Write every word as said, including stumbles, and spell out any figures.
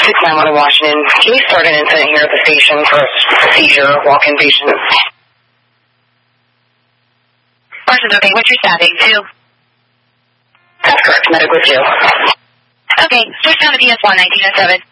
six nine one in Washington. Can you start an incident here at the station for a seizure, walk-in patient? Parsons, okay, what's your staffing? Two? That's correct, medical two. Okay, switch down to P S one, nineteen oh seven.